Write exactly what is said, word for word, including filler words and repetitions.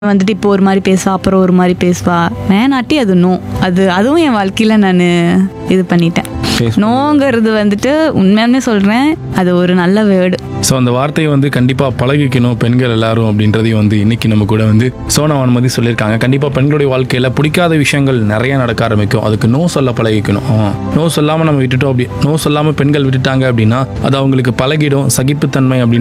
வந்துட்டு இப்போ ஒரு மாதிரி பேசுவா, அப்புறம் ஒரு மாதிரி பேசுவா. வேணாட்டி அது நோ. அது அதுவும் என் வாழ்க்கையில நான் இது பண்ணிட்டேன். நோங்கிறது வந்துட்டு உண்மையாலுமே சொல்றேன், அது ஒரு நல்ல வேர்டு. ஸோ அந்த வார்த்தையை வந்து கண்டிப்பாக பழகிக்கணும் பெண்கள் எல்லாரும் அப்படின்றதையும் வந்து இன்னைக்கு நம்ம கூட வந்து சோனா வான்மதி சொல்லியிருக்காங்க. கண்டிப்பாக பெண்களுடைய வாழ்க்கையில் பிடிக்காத விஷயங்கள் நிறைய நடக்க ஆரம்பிக்கும். அதுக்கு நோ சொல்ல பழகிக்கணும். நோ சொல்லாமல் நம்ம விட்டுட்டோம், அப்படி நோ சொல்லாமல் பெண்கள் விட்டுட்டாங்க அப்படின்னா அது அவங்களுக்கு பழகிடும். சகிப்புத்தன்மை அப்படின்னு